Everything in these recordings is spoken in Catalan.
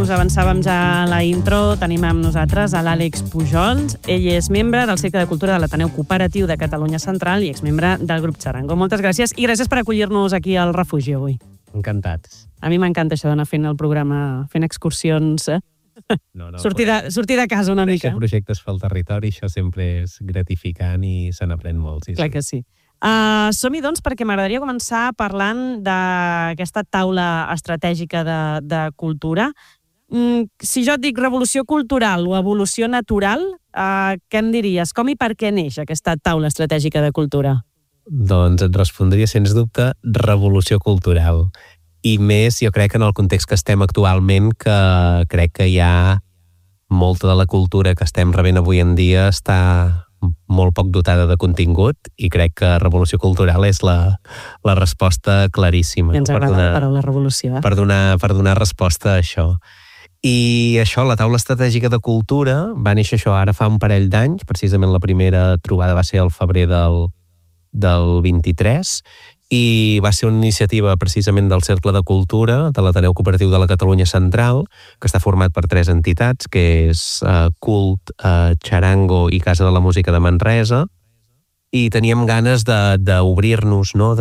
Us avançàvem ja a la intro, tenim amb nosaltres a l'Àlex Pujols. Ell és membre del Cercle de Cultura de l'Ateneu Cooperatiu de Catalunya Central i exmembre del grup Charango. Moltes gràcies i gràcies per acollir-nos aquí al refugi avui. Encantats. A mi m'encanta això d'anar fent el programa, fent excursions, sortir de casa una mica. Fer projectes pel territori, això sempre és gratificant i se n'aprèn molt. Sí, clar que sí. Som-hi, doncs, perquè m'agradaria començar parlant d'aquesta taula estratègica de cultura. Si jo et dic revolució cultural o evolució natural, què em diries? Com i per què neix aquesta taula estratègica de cultura? Doncs et respondria, sens dubte, revolució cultural. I més, jo crec, en el context que estem actualment, que crec que hi ha molta de la cultura que estem rebent avui en dia està molt poc dotada de contingut i crec que revolució cultural és la resposta claríssima. Ens agrada la paraula revolució. Per donar resposta a això. I això, la taula estratègica de cultura, va néixer això ara fa un parell d'anys, precisament la primera trobada va ser al febrer del 23, i va ser una iniciativa precisament del Cercle de Cultura de l'Ateneu Cooperatiu de la Catalunya Central, que està format per 3 entitats, que és CULT, Charango i Casa de la Música de Manresa, i teníem ganes d'obrir-nos, no?,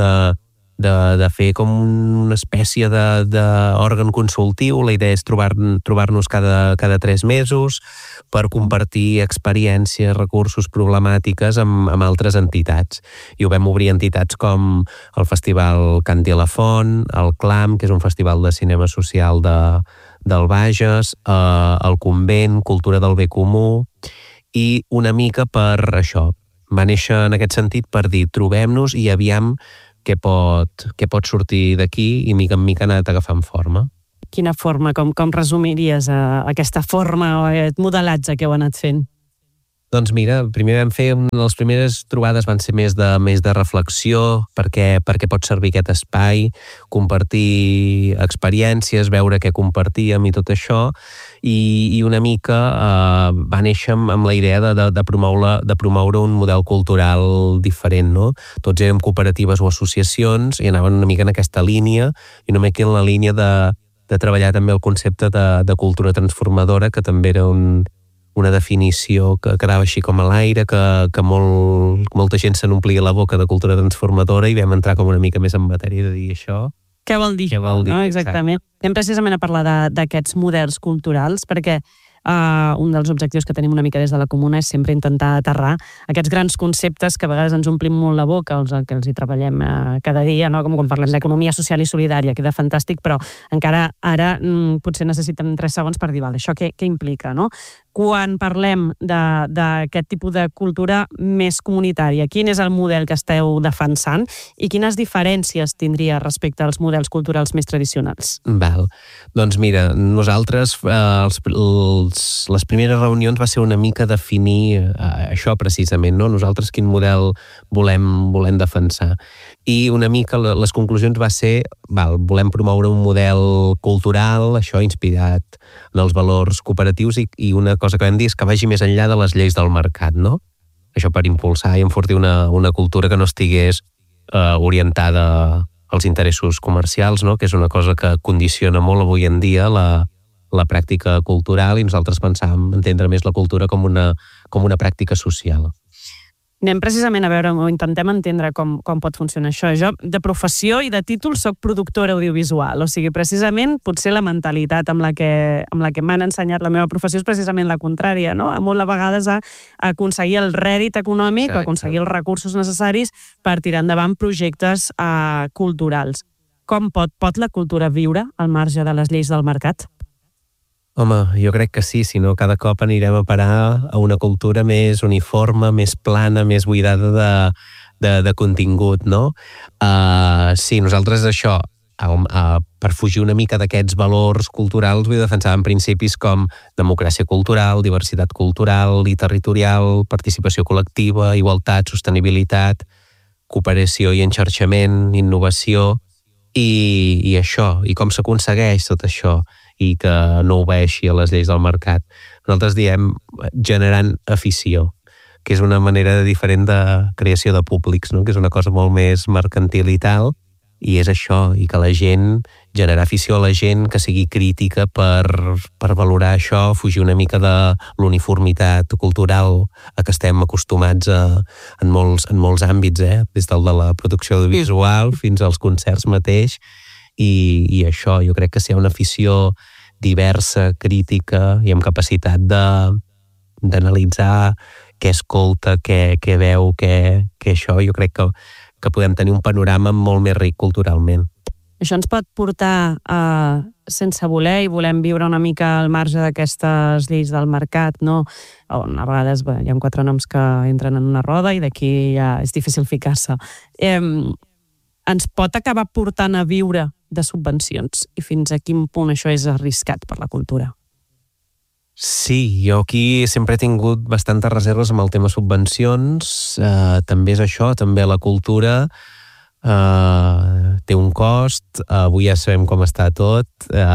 de fer com una espècie d'òrgan consultiu. La idea és trobar-nos cada 3 mesos per compartir experiències, recursos, problemàtiques amb altres entitats. I ho vam obrir entitats com el Festival Canti a la Font, el CLAM, que és un festival de cinema social del Bages, el Convent, Cultura del Bé Comú, i una mica per això. Va néixer en aquest sentit per dir trobem-nos i aviam què pot sortir d'aquí, i mica en mica ha anat agafant forma. Quina forma? Com resumiries aquesta forma o aquest modelatge que heu anat fent? Doncs mira, primer vam fer, les primeres trobades van ser més de reflexió, perquè pot servir aquest espai, compartir experiències, veure què compartíem i tot això, i una mica va néixer amb la idea de promoure un model cultural diferent, no? Tots érem cooperatives o associacions i anaven una mica en aquesta línia, i una mica en la línia de treballar també el concepte de cultura transformadora, que també era una definició que quedava així com a l'aire, que molta gent se n'omplia la boca de cultura transformadora, i vam entrar com una mica més en matèria de dir això. Què vol dir? No, exactament. Anem precisament a parlar d'aquests models culturals, perquè un dels objectius que tenim una mica des de la comuna és sempre intentar aterrar aquests grans conceptes que a vegades ens omplim molt la boca, que els hi treballem cada dia, no? Com quan parlem d'economia social i solidària, queda fantàstic, però encara ara potser necessitem 3 segons per dir, això què implica, no? Quan parlem d'aquest tipus de cultura més comunitària, quin és el model que esteu defensant i quines diferències tindria respecte als models culturals més tradicionals? Val. Doncs mira, nosaltres les primeres reunions va ser una mica definir això precisament, no? Nosaltres quin model volem defensar. I una mica les conclusions va ser, volem promoure un model cultural, això inspirat en els valors cooperatius, i una cosa que vam dir és que vagi més enllà de les lleis del mercat, no? Això per impulsar i enfortir una cultura que no estigués orientada als interessos comercials, no? Que és una cosa que condiciona molt avui en dia la pràctica cultural, i nosaltres pensàvem entendre més la cultura com una pràctica social. Anem precisament a veure, o intentem entendre com pot funcionar això. Jo, de professió i de títol, soc productora audiovisual, o sigui, precisament, potser la mentalitat amb la que m'han ensenyat la meva professió és precisament la contrària, no? Molt a vegades a aconseguir el rèdit econòmic, o aconseguir els recursos necessaris per tirar endavant projectes culturals. Com pot la cultura viure al marge de les lleis del mercat? Home, jo crec que sí, si no cada cop anirem a parar a una cultura més uniforme, més plana, més buidada de contingut, no? Sí, nosaltres això, per fugir una mica d'aquests valors culturals, vull defensar en principis com democràcia cultural, diversitat cultural i territorial, participació col·lectiva, igualtat, sostenibilitat, cooperació i enxarxament, innovació, i això, i com s'aconsegueix tot això, i que no obeeixi a les lleis del mercat. Nosaltres diem generant afició, que és una manera diferent de creació de públics, no? Que és una cosa molt més mercantil i tal, i és això, i que la gent generar afició a la gent, que sigui crítica per valorar això, fugir una mica de l'uniformitat cultural a què estem acostumats en molts àmbits, des del de la producció audiovisual fins als concerts mateix, i això, jo crec que si hi ha una afició diversa, crítica i amb capacitat d'analitzar què escolta, què veu, què això, jo crec que podem tenir un panorama molt més ric culturalment. Això ens pot portar sense voler i volem viure una mica al marge d'aquestes lleis del mercat, no? On a vegades hi ha 4 noms que entren en una roda i d'aquí ja és difícil ficar-se. Ens pot acabar portant a viure de subvencions i fins a quin punt això és arriscat per la cultura? Sí, jo aquí sempre he tingut bastantes reserves amb el tema subvencions, també és això, també la cultura té un cost, avui ja sabem com està tot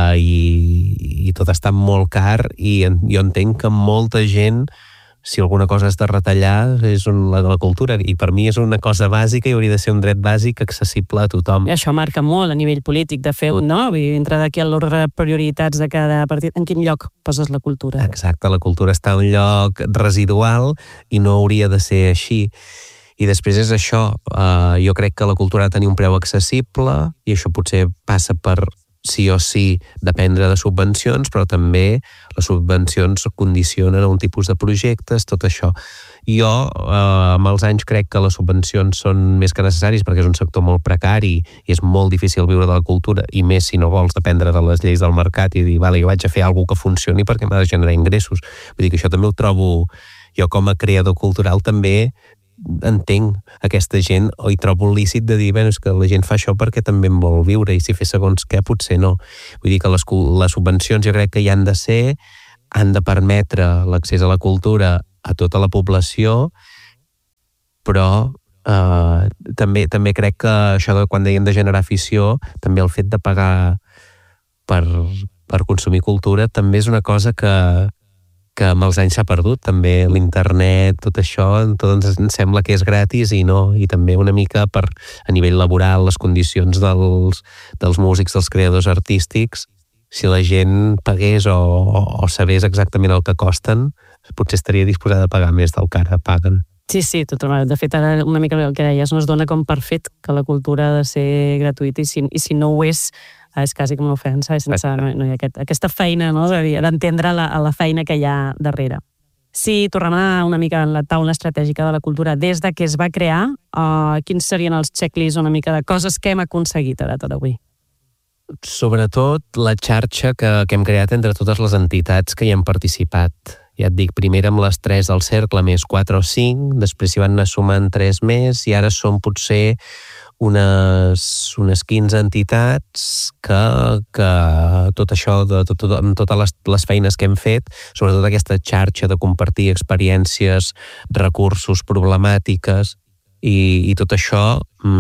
i tot està molt car i jo entenc que molta gent, si alguna cosa has de retallar és la de la cultura i per mi és una cosa bàsica i hauria de ser un dret bàsic accessible a tothom. I això marca molt a nivell polític, de fet, no? Dintre d'aquí l'ordre de prioritats de cada partit, en quin lloc poses la cultura? Exacte, la cultura està en un lloc residual i no hauria de ser així. I després és això, jo crec que la cultura ha de tenir un preu accessible i això potser passa per sí o sí dependre de subvencions, però també les subvencions condicionen a un tipus de projectes, tot això. Jo, amb els anys, crec que les subvencions són més que necessaris perquè és un sector molt precari i és molt difícil viure de la cultura, i més si no vols dependre de les lleis del mercat i dir, vale, jo vaig a fer alguna que funcioni perquè m'ha de generar ingressos. Vull dir que això també ho trobo, jo com a creador cultural també entenc aquesta gent o hi trobo lícit de dir, bé, és que la gent fa això perquè també en vol viure i si fer segons què potser no. Vull dir que les subvencions jo crec que hi han de ser, han de permetre l'accés a la cultura a tota la població, però també crec que això de quan deien de generar afició, també el fet de pagar per consumir cultura també és una cosa que amb els anys s'ha perdut, també l'internet, tot això, tot ens sembla que és gratis i no, i també una mica a nivell laboral, les condicions dels músics, dels creadors artístics, si la gent pagués o sabés exactament el que costen, potser estaria disposada a pagar més del que ara paguen. Sí, totalment. De fet, ara una mica el que deies, no es dona com per fet que la cultura ha de ser gratuïta i si no ho és quasi com una ofensa, no hi ha aquesta feina, no? D'entendre la feina que hi ha darrere. Si tornem una mica a la taula estratègica de la cultura, des de que es va crear, quins serien els checklists una mica de coses que hem aconseguit a data d'avui? Sobretot la xarxa que hem creat entre totes les entitats que hi han participat. Ja et dic, primer amb les 3 del cercle, més 4 o 5, després s'hi van anar sumant 3 més i ara són potser unes 15 entitats que tot això, amb totes les feines que hem fet, sobretot aquesta xarxa de compartir experiències, recursos, problemàtiques i tot això,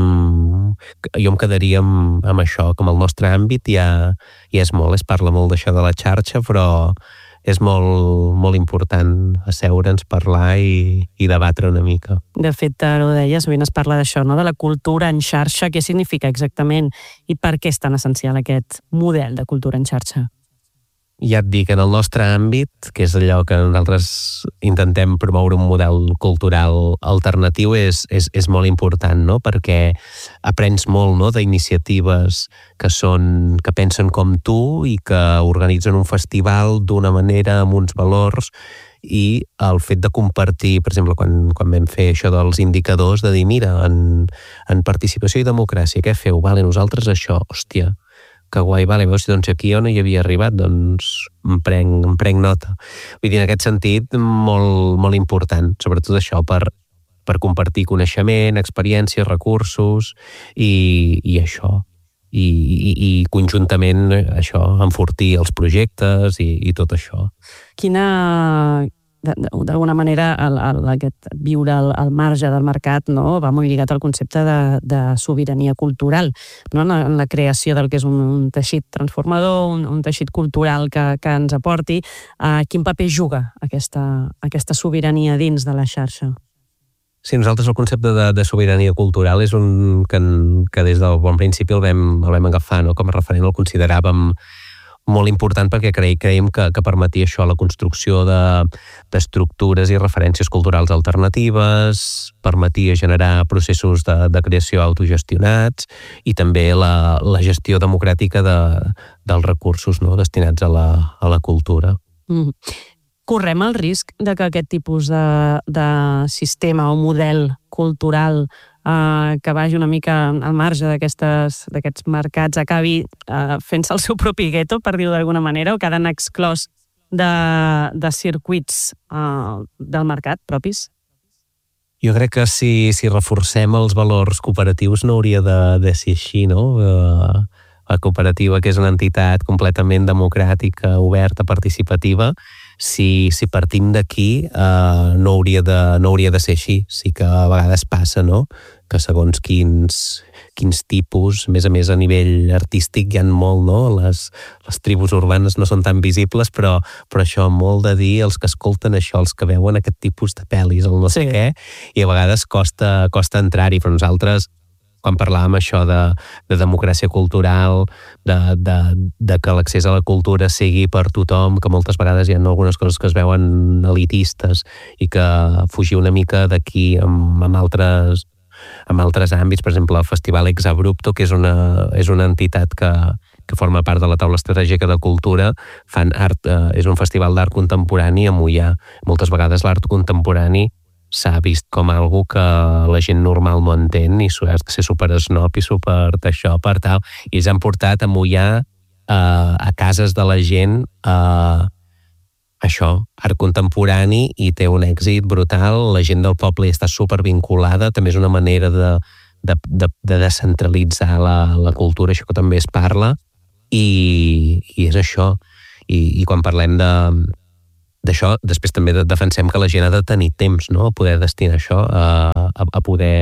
jo em quedaria amb això, com el nostre àmbit ja és molt, es parla molt d'això de la xarxa, però és molt, molt important asseure'ns, parlar i debatre una mica. De fet, ara ho deies, sovint es parla d'això, no? De la cultura en xarxa, què significa exactament i per què és tan essencial aquest model de cultura en xarxa? Ja et dic, en el nostre àmbit, que és allò que nosaltres intentem promoure un model cultural alternatiu, és molt important, no? Perquè aprens molt, no? D'iniciatives que pensen com tu i que organitzen un festival d'una manera, amb uns valors, i el fet de compartir, per exemple, quan vam fer això dels indicadors, de dir, mira, en participació i democràcia, què feu? Vale, nosaltres això, hòstia, que guai, vale, veus, doncs aquí on hi havia arribat, doncs em prenc nota. Vull dir, en aquest sentit, molt, molt important, sobretot això, per compartir coneixement, experiències, recursos i això. I conjuntament això, enfortir els projectes i tot això. D'alguna manera, aquest viure al marge del mercat, no, va molt lligat al concepte de sobirania cultural, no? En la creació del que és un teixit transformador, un teixit cultural que ens aporti. Quin paper juga aquesta sobirania dins de la xarxa? Sí, nosaltres el concepte de sobirania cultural és un que des del bon principi el vam agafar, no? Com a referent, el consideràvem molt important perquè creiem que permetia això, la construcció d'estructures i referències culturals alternatives, permetia generar processos de creació autogestionats i també la gestió democràtica dels recursos, no? Destinats a la cultura. Correm el risc de que aquest tipus de sistema o model cultural que vagi una mica al marge d'aquests mercats acabi fent-se el seu propi gueto, per dir-ho d'alguna manera, o quedant exclòs de circuits del mercat propis? Jo crec que si reforcem els valors cooperatius no hauria de ser així, no? La cooperativa, que és una entitat completament democràtica, oberta, participativa, si partim d'aquí no hauria de ser així. Sí que a vegades passa, no?, que segons quins tipus, a més a nivell artístic hi ha molt, no? Les tribus urbanes no són tan visibles, però això molt de dir els que escolten això, els que veuen aquest tipus de pel·lis, el no sé què, i a vegades costa entrar-hi, però nosaltres quan parlàvem això de democràcia cultural, de que l'accés a la cultura sigui per tothom, que moltes vegades hi ha algunes coses que es veuen elitistes i que fugir una mica d'aquí amb altres àmbits, per exemple el Festival Ex Abrupto, que és una entitat que forma part de la taula estratègica de cultura, fan art, és un festival d'art contemporani a Moià. Moltes vegades l'art contemporani s'ha vist com algo que la gent normal no entén i has de ser super snob i super d'això, per tal. I ells han portat a Moià a cases de la gent això, art contemporani, i té un èxit brutal. La gent del poble està super vinculada, també és una manera de descentralitzar la cultura, això que també es parla, i és això. I quan parlem d'això, després també defensem que la gent ha de tenir temps, no?, a poder destinar això, a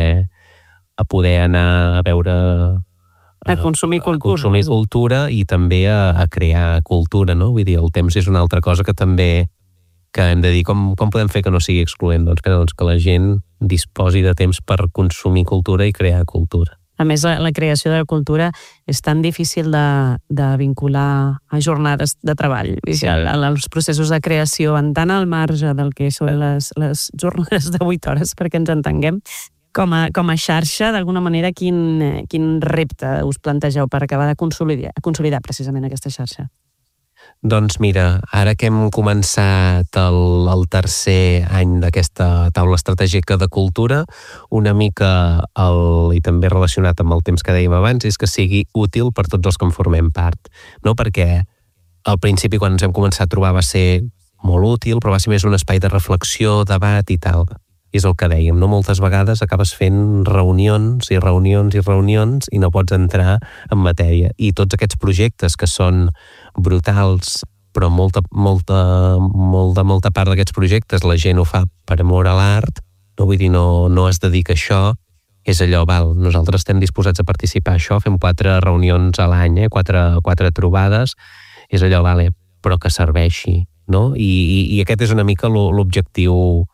poder anar a veure... A consumir cultura. A consumir cultura i també a crear cultura, no? Vull dir, el temps és una altra cosa que també hem de dir com podem fer que no sigui excloent, doncs que la gent disposi de temps per consumir cultura i crear cultura. A més, la creació de la cultura és tan difícil de vincular a jornades de treball. Sí. Els processos de creació van tan al marge del que són les jornades de 8 hores, perquè ens entenguem, com a xarxa, d'alguna manera, quin repte us plantegeu per acabar de consolidar precisament aquesta xarxa? Doncs mira, ara que hem començat el tercer any d'aquesta taula estratègica de cultura, una mica, i també relacionat amb el temps que dèiem abans, és que sigui útil per tots els que en formem part. No? Perquè al principi, quan ens hem començat a trobar, va ser molt útil, però va ser més un espai de reflexió, debat i tal. I és el que dèiem, no? Moltes vegades acabes fent reunions i reunions i reunions i no pots entrar en matèria. I tots aquests projectes que són brutals, però molta part d'aquests projectes la gent ho fa per amor a l'art, no vull dir, no es dedica a això, és allò, val, nosaltres estem disposats a participar a això, fem 4 reunions a l'any, 4 trobades, és allò, vale, però que serveixi, no? I aquest és una mica l'objectiu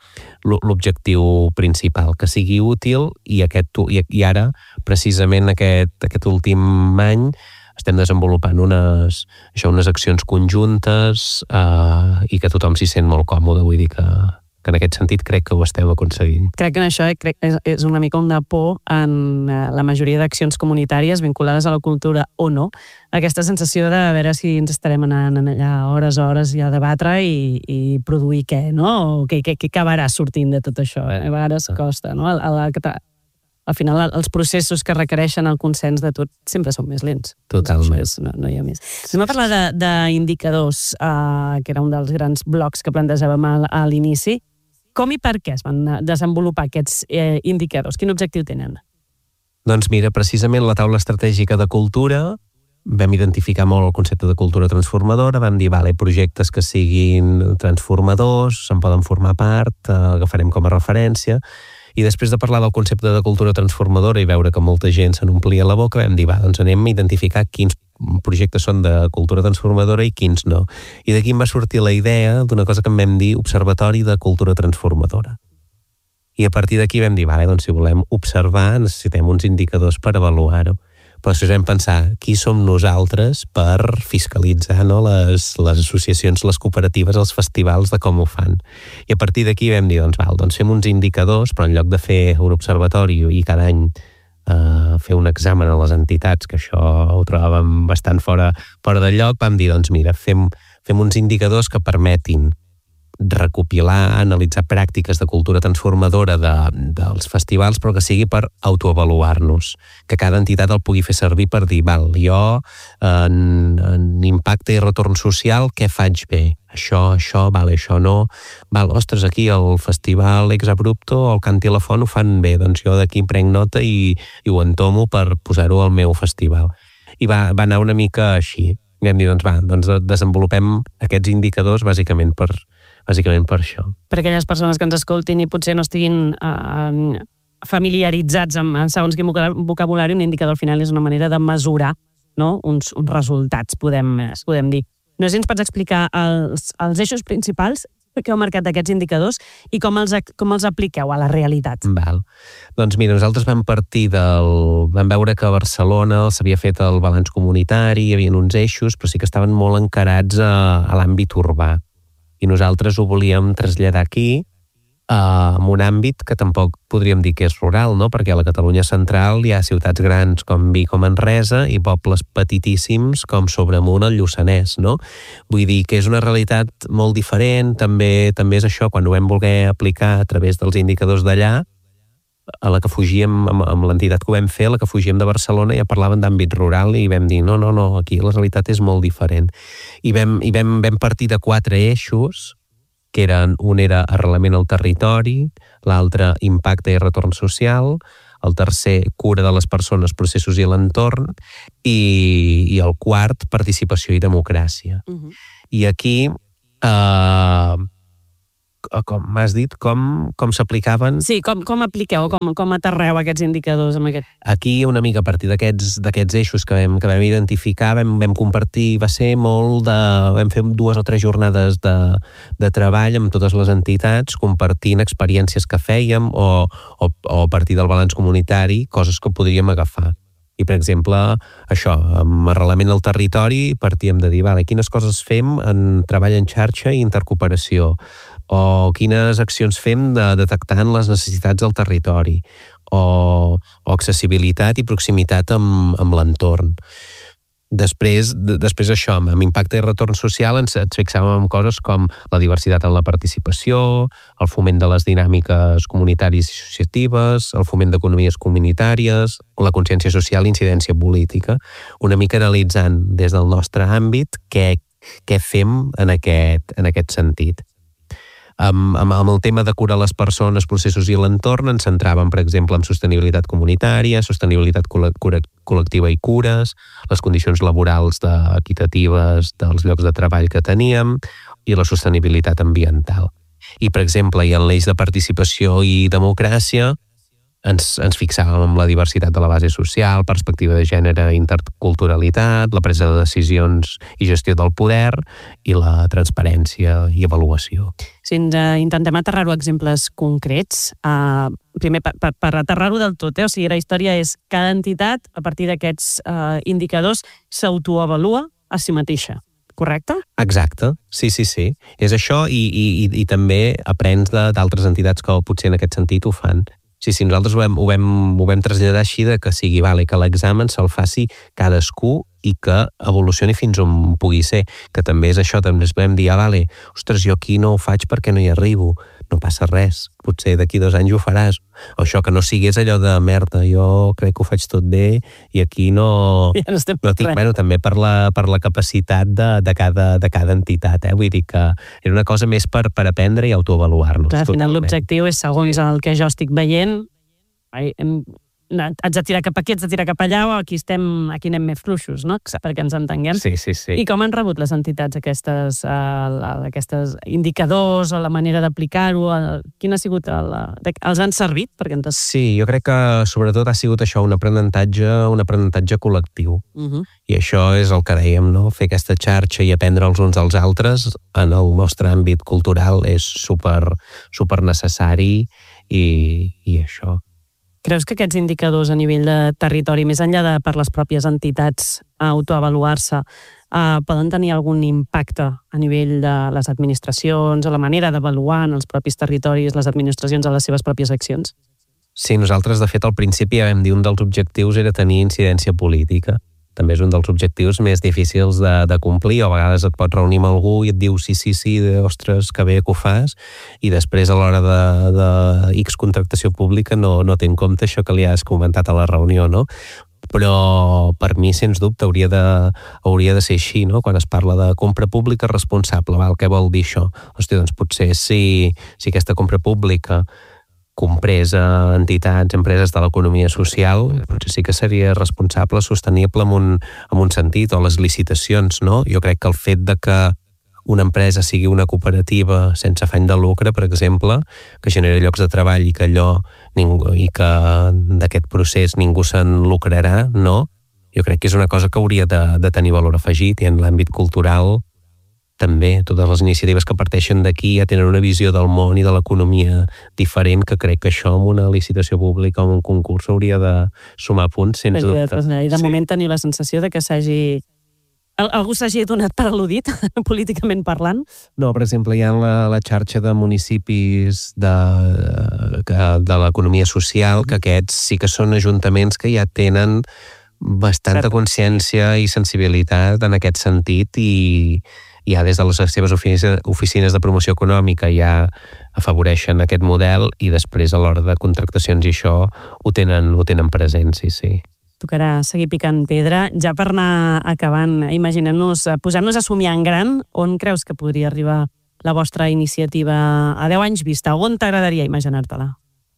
principal, que sigui útil, i ara, precisament aquest últim any, estem desenvolupant unes accions conjuntes i que tothom s'hi sent molt còmode. Vull dir que en aquest sentit crec que ho estem aconseguint. Crec que en això és una mica una por en la majoria d'accions comunitàries vinculades a la cultura o no. Aquesta sensació de veure si ens estarem anant allà hores i a debatre i produir què, no? O què acabarà sortint de tot això. A vegades costa, no? Al final, els processos que requereixen el consens de tot sempre són més lents. Totalment. No hi ha més. Anem a parlar d'indicadors, que era un dels grans blocs que plantejàvem a l'inici. Com i per què es van desenvolupar aquests indicadors? Quin objectiu tenen? Doncs mira, precisament la taula estratègica de cultura vam identificar molt el concepte de cultura transformadora, vam dir, vale, projectes que siguin transformadors, se'n poden formar part, agafarem com a referència. I després de parlar del concepte de cultura transformadora i veure que molta gent se n'omplia la boca, vam dir, doncs anem a identificar quins projectes són de cultura transformadora i quins no. I d'aquí em va sortir la idea d'una cosa que en vam dir Observatori de Cultura Transformadora. I a partir d'aquí vam dir, doncs si volem observar necessitem uns indicadors per avaluar-ho. Però si vam pensar, qui som nosaltres per fiscalitzar, no, les associacions, les cooperatives, els festivals, de com ho fan. I a partir d'aquí vam dir, doncs fem uns indicadors, però en lloc de fer un observatori i cada any fer un examen a les entitats, que això ho trobàvem bastant fora de lloc, vam dir, doncs mira, fem uns indicadors que permetin recopilar, analitzar pràctiques de cultura transformadora dels festivals, però que sigui per autoavaluar-nos, que cada entitat el pugui fer servir per dir, jo en impacte i retorn social, què faig bé? Això no. Ostres, aquí el festival Exabrupto o el Cantilafont ho fan bé, doncs jo d'aquí prenc nota i ho entomo per posar-ho al meu festival. I va anar una mica així. I vam dir, doncs desenvolupem aquests indicadors bàsicament per això. Per aquelles persones que ens escoltin i potser no estiguin familiaritzats amb segons quin vocabulari, un indicador al final és una manera de mesurar, no, uns resultats, podem dir. No sé si ens pots explicar els eixos principals que heu marcat d'aquests indicadors i com els apliqueu a la realitat. Doncs mira, nosaltres vam veure que a Barcelona s'havia fet el balanç comunitari, hi havia uns eixos, però sí que estaven molt encarats a l'àmbit urbà. I nosaltres ho volíem traslladar aquí en un àmbit que tampoc podríem dir que és rural, no? Perquè a la Catalunya central hi ha ciutats grans com Vic o Manresa i pobles petitíssims com Sobremunt, el Lluçanès, no? Vull dir que és una realitat molt diferent, també és això, quan ho vam voler aplicar a través dels indicadors d'allà, a la que fugíem, amb l'entitat que ho vam fer, a la que fugíem de Barcelona, ja parlaven d'àmbit rural i vam dir, no, aquí la realitat és molt diferent. I vam partir de 4 eixos, que un era arrelament al territori, l'altre impacte i retorn social, el tercer cura de les persones, processos i l'entorn, i el quart participació i democràcia. I aquí com m'has dit, com s'aplicaven... Sí, com apliqueu, com aterreu aquests indicadors amb aquest... Aquí una mica a partir d'aquests eixos que vam identificar, vam compartir, vam fer 2 o 3 jornades de treball amb totes les entitats, compartint experiències que fèiem o a partir del balanç comunitari, coses que podríem agafar. I, per exemple, això, amb arrelament al territori, partíem de dir, quines coses fem en treball en xarxa i intercooperació, o quines accions fem detectant les necessitats del territori, o accessibilitat i proximitat amb l'entorn. Després això, amb impacte i retorn social ens fixàvem en coses com la diversitat en la participació, el foment de les dinàmiques comunitàries i associatives, el foment d'economies comunitàries, la consciència social i incidència política, una mica analitzant des del nostre àmbit què fem en aquest sentit. Amb el tema de curar les persones, processos i l'entorn ens centràvem, per exemple, en sostenibilitat comunitària, sostenibilitat col·lectiva i cures, les condicions laborals equitatives dels llocs de treball que teníem i la sostenibilitat ambiental. I, per exemple, en l'eix de participació i democràcia ens fixàvem en la diversitat de la base social, perspectiva de gènere, interculturalitat, la presa de decisions i gestió del poder i la transparència i avaluació. Si ens intentem aterrar-ho a exemples concrets, primer per aterrar-ho del tot, o sigui, la història és cada entitat, a partir d'aquests indicadors, s'autoavalua a si mateixa. Correcte? Exacte, sí. És això i també aprens d'altres entitats que potser en aquest sentit ho fan. Sí, nosaltres ho vam traslladar així de que sigui, que l'examen se'l faci cadascú i que evolucioni fins on pugui ser, que també és això, també es vam dir, ostres, jo aquí no ho faig perquè no hi arribo, no passa res, potser d'aquí 2 anys ho faràs, o això que no sigués allò de merda, jo crec que ho faig tot bé i aquí no tinc, també per la capacitat de cada entitat, vull dir que era una cosa més per aprendre i autoavaluar-nos. Al final l'objectiu és segons el que jo estic veient, haig de tirar cap aquí, haig de tirar cap allà, o aquí anem més fluixos, no? Perquè ens entenguem. Sí. I com han rebut les entitats aquests indicadors o la manera d'aplicar-ho? Quin ha sigut els han servit? Sí, jo crec que sobretot ha sigut això, un aprenentatge col·lectiu. I això és el que dèiem, no? Fer aquesta xarxa i aprendre els uns als altres en el nostre àmbit cultural és super necessari i això. Creus que aquests indicadors a nivell de territori, més enllà de per les pròpies entitats autoavaluar-se, poden tenir algun impacte a nivell de les administracions o la manera d'avaluar en els propis territoris les administracions a les seves pròpies accions? Sí, nosaltres, de fet, al principi ja vam dir un dels objectius era tenir incidència política. També és un dels objectius més difícils de complir, o a vegades et pots reunir amb algú i et diu sí, ostres, que bé que ho fas, i després a l'hora de X contractació pública no té en compte això que li has comentat a la reunió, no? Però per mi, sens dubte, hauria de ser així, no? Quan es parla de compra pública responsable, què vol dir això? Hòstia, doncs potser si aquesta compra pública comprés a entitats, empreses de l'economia social, potser sí que seria responsable, sostenible en un sentit, o les licitacions, no? Jo crec que el fet de que una empresa sigui una cooperativa sense afany de lucre, per exemple, que genera llocs de treball i que d'aquest procés ningú se'n lucrarà, no? Jo crec que és una cosa que hauria de tenir valor afegit, i en l'àmbit cultural també, totes les iniciatives que parteixen d'aquí ja tenen una visió del món i de l'economia diferent, que crec que això en una licitació pública o en un concurs hauria de sumar punts, sense dubte. I de moment tenir la sensació de que algú s'hagi donat per al·ludit, políticament parlant? No, per exemple, hi ha la xarxa de municipis de l'economia social, que aquests sí que són ajuntaments que ja tenen bastanta consciència i sensibilitat en aquest sentit, i ja des de les seves oficines de promoció econòmica ja afavoreixen aquest model, i després a l'hora de contractacions i això ho tenen present, sí. Tocarà seguir picant pedra. Ja per anar acabant, imaginem-nos, posem-nos a somiar en gran, on creus que podria arribar la vostra iniciativa a 10 anys vista? On t'agradaria imaginar-te-la?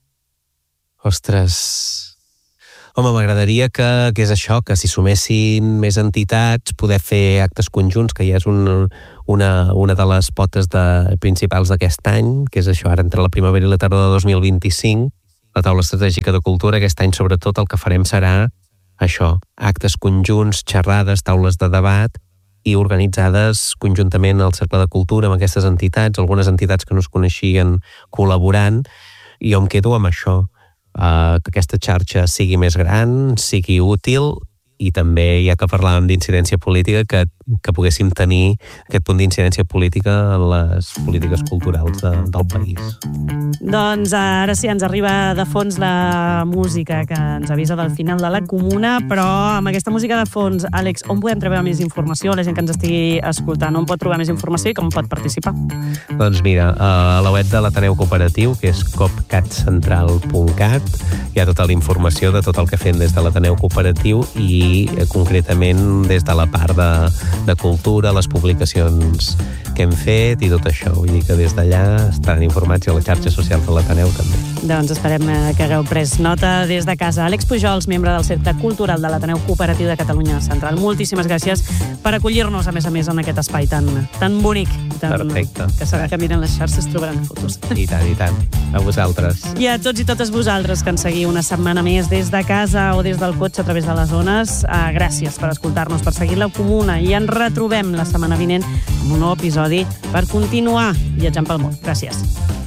Ostres... Home, m'agradaria que és això, que si sumessin més entitats, poder fer actes conjunts, que ja és una de les potes principals d'aquest any, que és això, ara entre la primavera i la tardor de 2025, la taula estratègica de cultura. Aquest any, sobretot, el que farem serà això, actes conjunts, xerrades, taules de debat, i organitzades conjuntament al Cercle de Cultura amb aquestes entitats, algunes entitats que no es coneixien col·laborant, i jo em quedo amb això, que aquesta xarxa sigui més gran, sigui útil, i també, ja que parlàvem d'incidència política, que poguéssim tenir aquest punt d'incidència política en les polítiques culturals del país. Doncs ara sí, ens arriba de fons la música que ens avisa del final de la comuna, però amb aquesta música de fons, Àlex, on podem trobar més informació? La gent que ens estigui escoltant, on pot trobar més informació i com pot participar? Doncs mira, a la web de l'Ateneu Cooperatiu, que és copcatcentral.cat, hi ha tota la informació de tot el que fem des de l'Ateneu Cooperatiu, i concretament des de la part de cultura, les publicacions que hem fet i tot això. Vull dir que des d'allà estaran informats, i a la xarxa social de l'Ateneu també. Doncs esperem que hagueu pres nota des de casa. Àlex Pujols, membre del Cercle Cultural de l'Ateneu Cooperatiu de Catalunya Central. Moltíssimes gràcies per acollir-nos, a més, en aquest espai tan bonic. Perfecte. Que serà que miren les xarxes trobaran fotos. I tant. A vosaltres. I a tots i totes vosaltres que ens seguiu una setmana més des de casa o des del cotxe a través de les ones, gràcies per escoltar-nos, per seguir la comuna, i ens retrobem la setmana vinent amb un nou episodi per continuar viatjant pel món. Gràcies.